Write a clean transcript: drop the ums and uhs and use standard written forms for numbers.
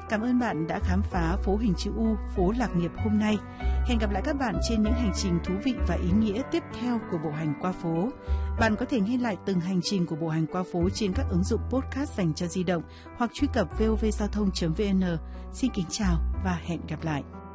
Cảm ơn bạn đã khám phá phố hình chữ U, phố Lạc Nghiệp hôm nay. Hẹn gặp lại các bạn trên những hành trình thú vị và ý nghĩa tiếp theo của bộ hành qua phố. Bạn có thể nghe lại từng hành trình của bộ hành qua phố trên các ứng dụng podcast dành cho di động hoặc truy cập vovgiao thông.vn. Xin kính chào và hẹn gặp lại.